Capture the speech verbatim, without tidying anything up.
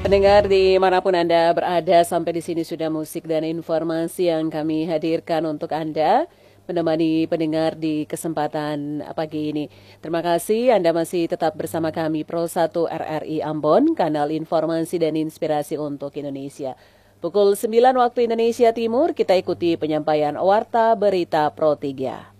Pendengar dimanapun Anda berada, sampai di sini sudah musik dan informasi yang kami hadirkan untuk Anda, menemani pendengar di kesempatan pagi ini. Terima kasih Anda masih tetap bersama kami Pro satu R R I Ambon, kanal informasi dan inspirasi untuk Indonesia. Pukul sembilan waktu Indonesia Timur, kita ikuti penyampaian Warta Berita Pro tiga.